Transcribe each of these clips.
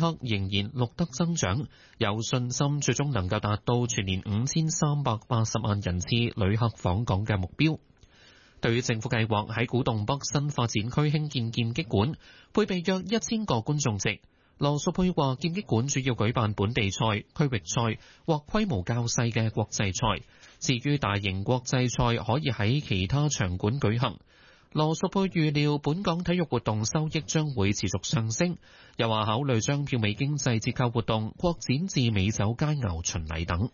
克仍然錄得增長，有信心最終能夠達到全年5380萬人次旅客訪港嘅目標。對於政府計劃喺古洞北新發展區興建劍擊館，配備約1000個觀眾席，羅淑佩話劍擊館主要舉辦本地賽、區域賽或規模較細嘅國際賽，至於大型國際賽可以喺其他場館舉行。羅淑佩預料本港體育活動收益將會持續上升，又話考慮將票尾經濟折扣活動擴展至美酒佳餚巡禮等。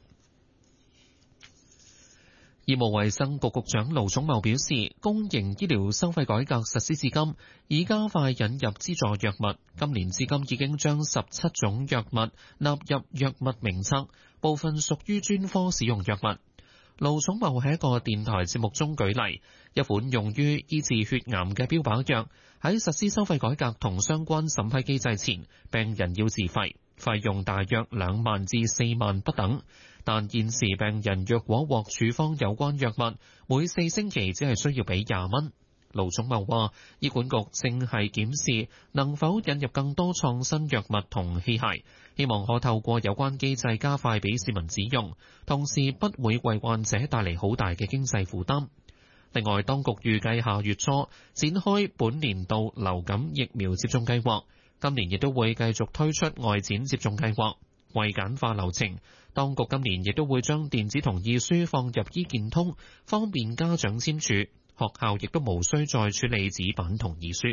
醫務衛生局局長盧寵茂表示，公營醫療收費改革實施至今，已加快引入資助藥物。今年至今已經將17種藥物納入藥物名冊，部分屬於專科使用藥物。盧寵茂喺一個電台節目中舉例，一款用於醫治血癌嘅標靶藥，喺實施收費改革同相關審批機制前，病人要自費，費用大約2萬至4萬不等。但現時病人若果獲處方有關藥物，每4星期只係需要俾20蚊。盧寵茂話，醫管局正係檢視能否引入更多創新藥物同器械，希望可透過有關機制加快俾市民使用，同時不會為患者帶嚟好大嘅經濟負擔。另外，當局預計下月初展開本年度流感疫苗接種計劃，今年亦都會繼續推出外展接種計劃。為簡化流程，當局今年亦都會將電子同意書放入醫健通，方便家長簽署。學校亦都無需再處理紙版同意書。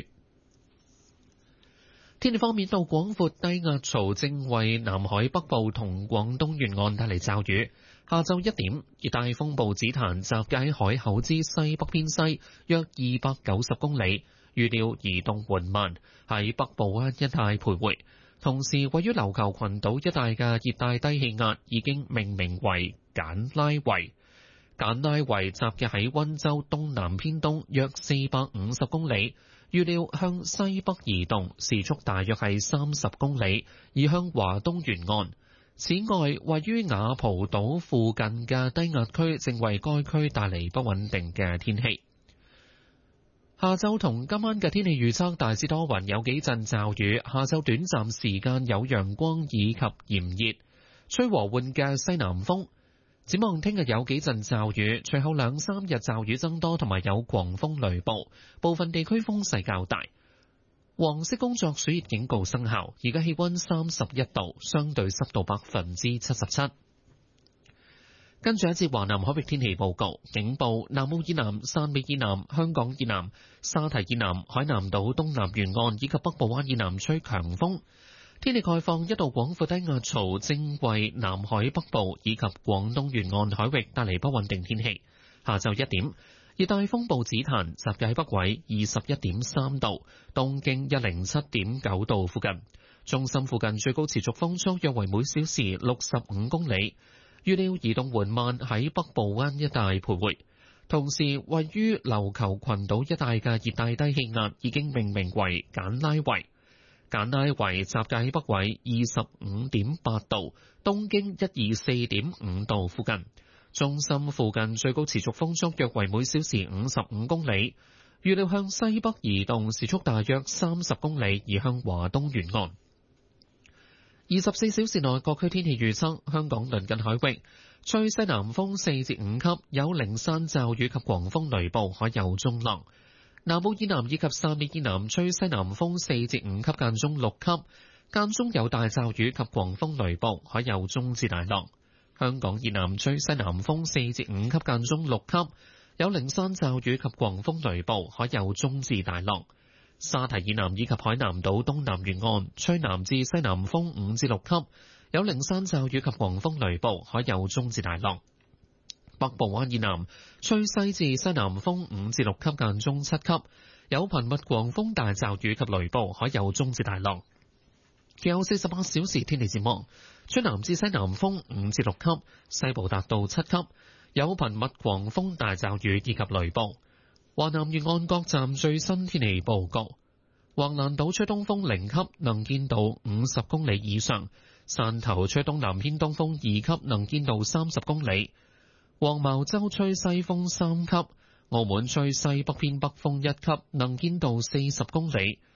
天氣方面，到廣闊低壓槽正為南海北部同廣東沿岸帶嚟驟雨。下晝1點，熱帶風暴紫檀集結喺海口之西北偏西約290公里，預料移動緩慢，喺北部灣一帶徘徊。同時，位於琉球群島一帶嘅熱帶低氣壓已經命名為簡拉維。簡拉維集結喺溫州東南偏東約450公里，預料向西北移動，時速大約係30公里，移向華東沿岸。此外，位於雅蒲島附近嘅低壓區正為該區帶嚟不穩定嘅天氣。下晝同今晚嘅天氣預測大致多雲，有幾陣驟雨。下晝短暫時間有陽光以及炎熱，吹和緩嘅西南風。展望聽日有幾陣驟雨，隨後2-3日驟雨增多，同埋有狂風雷暴，部分地區風勢較大。黃色工作暑熱警告生效，而家氣溫31度，相對濕度77%。跟住一節華南海域天氣報告，警報：南澳以南、汕尾以南、香港以南、沙堤以南、海南島東南沿岸以及北部灣以南吹強風。天氣概況：一道廣闊低壓槽正為南海北部以及廣東沿岸海域帶嚟不穩定天氣。下晝1點，熱帶風暴紫檀集結喺北緯21.3度、東經107.9度附近，中心附近最高持續風速約為每小時65公里。預料移動緩慢，喺北部灣一帶徘徊。同時，位於琉球群島一帶嘅熱帶低氣壓已經命名為簡拉維。簡拉維集結喺北緯25.8度、東經124.5度附近，中心附近最高持續風速約為每小時55公里。預料向西北移動，時速大約30公里，移向華東沿岸。24小時內各區天氣預測：香港鄰近海域吹西南風4至5級，有零散驟雨及狂風雷暴，海有中浪。南澳以南以及汕尾以南吹西南風4至5級，間中6級，間中有大驟雨及狂風雷暴，海有中至大浪。香港以南吹西南風4至5級，間中6級，有零散驟雨及狂風雷暴，海有中至大浪。沙堤以南以及海南島東南沿岸吹南至西南風5至6級，有零散驟雨及狂風雷暴，海有中至大浪。北部灣以南吹西至西南風5至6級，間中7級，有頻密狂風大驟雨及雷暴，海有中至大浪。其後48小時天氣展望，吹南至西南風5至6級，西部達到7級，有頻密狂風大驟雨以及雷暴。華南沿岸各站最新天氣報告：橫瀾島吹東風0級，能見度50公里以上；汕頭吹東南偏東風2級，能見度30公里；黃茅洲吹西風3級；澳門吹西北偏北風1級，能見度40公里；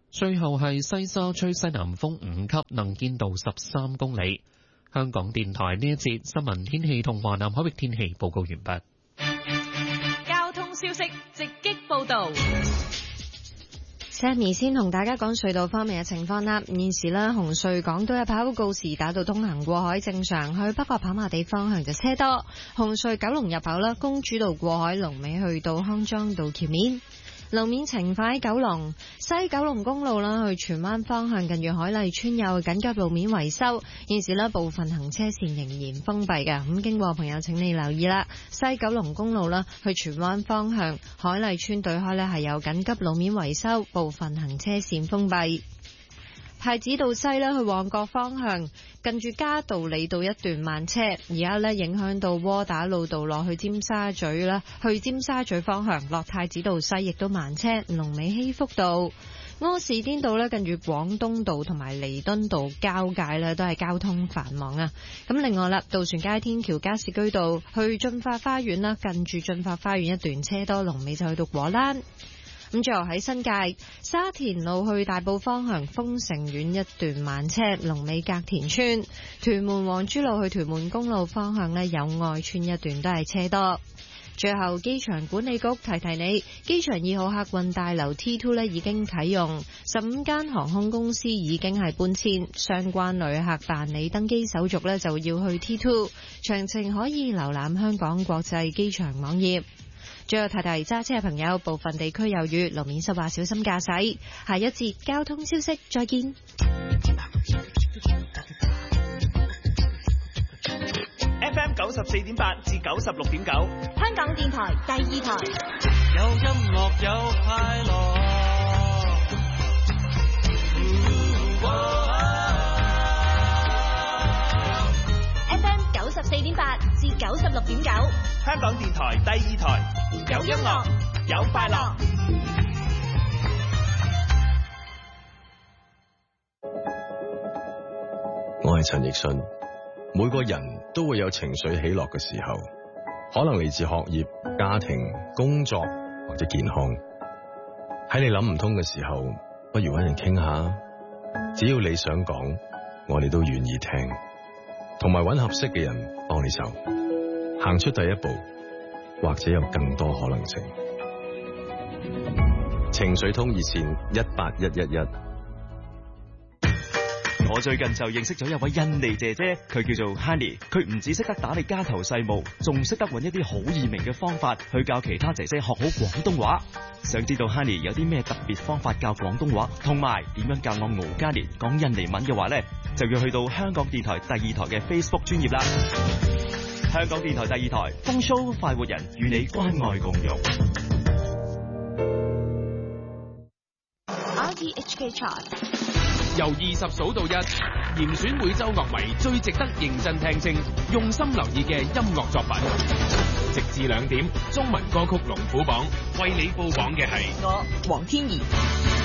最後係西沙吹西南風5級，能見度13公里。香港電台呢一節新聞天氣同華南海域天氣報告完畢。 交通消息直擊報道。 Sammy 先同大家講隧道方面嘅情況啦。現時咧，紅隧港島入口告士打道東行過海正常，去北角跑馬地方向就車多。紅隧九龍入口啦，公主道過海龍尾去到康莊道橋面。路面情況喺九龍西九龍公路啦，去荃灣方向近住海麗村有緊急路面維修，現時呢部分行車線仍然封閉嘅，咁經過朋友請你留意啦。西九龍公路啦，去荃灣方向海麗村對開呢係有緊急路面維修，部分行車線封閉。太子道西咧去旺角方向，近住嘉道理道一段慢車，而家咧影響到窩打老道落去尖沙咀啦，去尖沙咀方向落太子道西亦都慢車，龍尾禧福道。柯士甸道咧近住廣東道同埋彌敦道交界咧都係交通繁忙啊。咁另外啦，渡船街天橋加士居道去駿發花園啦，近住駿發花園一段車多，龍尾就去到果欄。咁最後喺新界沙田路去大埔方向豐盛苑一段慢車，龍尾隔田村。屯門皇珠路去屯門公路方向呢，友愛村一段都係車多。最後機場管理局提提你，機場2號客運大樓 T2 呢已經啟用，15間航空公司已經係搬遷，相關旅客辦理登機手續呢就要去 T2， 詳情可以瀏覽香港國際機場網頁。最後提提揸車嘅朋友，部分地區有雨，路面濕滑，小心駕駛。下一節交通消息，再見。 FM 94.8至96.9， 香港電台第2台。 有音樂有快樂。 FM 94.8至96.9， 香港電台第2台，有音樂有快樂。 我係陳奕迅。每個人都會有情緒起落嘅時候，可能嚟自學業、家庭、工作或者健康。喺你諗唔通嘅時候，不如搵人傾下。只要你想講，我哋都願意聽，同埋搵合適嘅人幫你手，行出第一步，或者有更多可能性。情緒通熱線18111。 我最近就認識咗一位印尼姐姐，佢叫做 Honey， 佢唔只識得打理家頭細務，仲識得揾一啲好易明嘅方法去教其他姐姐學好廣東話。想知道 Honey 有啲咩特別方法教廣東話，同埋點樣教我敖嘉年講印尼文嘅話呢，就要去到香港電台第2台嘅 Facebook 專頁啦。香港電台第2台，風騷快活人與你關愛共融。 RTHK Chart。 由20數到1，嚴選每週樂迷最值得認真聽清、用心留意嘅音樂作品。直至2點，中文歌曲龍虎榜為你報榜嘅係我黃天怡。